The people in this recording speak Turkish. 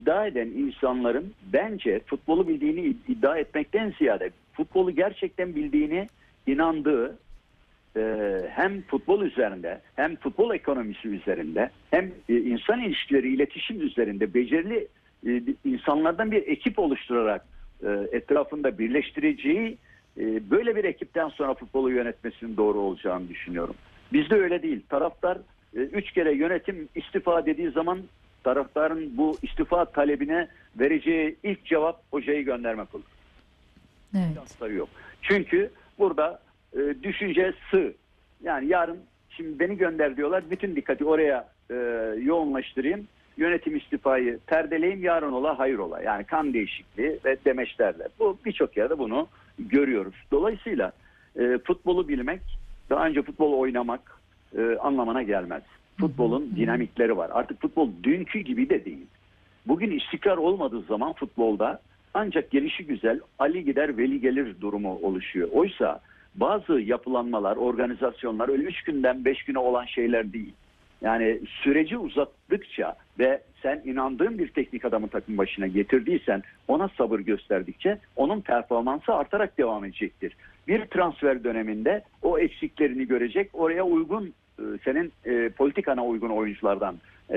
iddia eden insanların bence futbolu bildiğini iddia etmekten ziyade futbolu gerçekten bildiğini inandığı, hem futbol üzerinde hem futbol ekonomisi üzerinde hem insan ilişkileri, iletişim üzerinde becerili insanlardan bir ekip oluşturarak etrafında birleştireceği böyle bir ekipten sonra futbolu yönetmesinin doğru olacağını düşünüyorum. Bizde öyle değil. Taraftar 3 kere yönetim istifa dediği zaman taraftarın bu istifa talebine vereceği ilk cevap hocayı göndermek olur. Evet. Şansları yok. Çünkü burada düşünce sığ. Yani yarın şimdi beni gönder diyorlar. Bütün dikkati oraya yoğunlaştırayım. Yönetim istifayı perdeleyeyim. Yarın ola hayır ola. Yani kan değişikliği ve demeçlerle. Bu birçok yerde bunu görüyoruz. Dolayısıyla futbolu bilmek, daha önce futbol oynamak anlamına gelmez. Futbolun dinamikleri var. Artık futbol dünkü gibi de değil. Bugün istikrar olmadığı zaman futbolda ancak gelişi güzel Ali gider veli gelir durumu oluşuyor. Oysa bazı yapılanmalar, organizasyonlar öyle 3 günden 5 güne olan şeyler değil. Yani süreci uzattıkça ve sen inandığın bir teknik adamı takım başına getirdiysen, ona sabır gösterdikçe onun performansı artarak devam edecektir. Bir transfer döneminde o eksiklerini görecek, oraya uygun, senin politikana uygun oyunculardan